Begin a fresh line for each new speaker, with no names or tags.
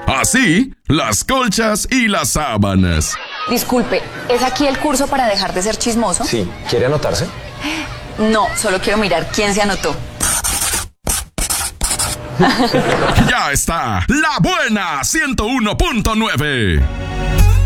Así, las colchas y las sábanas.
Disculpe, ¿es aquí el curso para dejar de ser chismoso?
Sí, ¿quiere anotarse?
No, solo quiero mirar quién se anotó.
Ya está, La Buena 101.9.